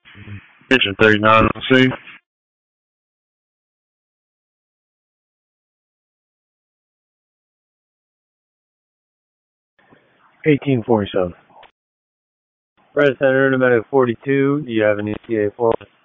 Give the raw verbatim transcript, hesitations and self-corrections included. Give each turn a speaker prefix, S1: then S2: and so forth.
S1: Station thirty-nine on the scene.
S2: eighteen forty-seven.
S3: Red Center, Nomadic forty-two, do you have an E T A for us?